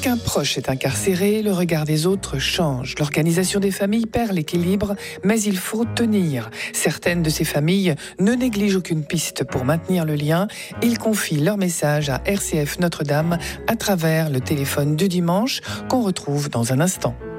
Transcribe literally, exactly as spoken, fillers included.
Lorsqu'un proche est incarcéré, le regard des autres change. L'organisation des familles perd l'équilibre, mais il faut tenir. Certaines de ces familles ne négligent aucune piste pour maintenir le lien. Ils confient leur message à R C F Notre-Dame à travers le téléphone du dimanche qu'on retrouve dans un instant.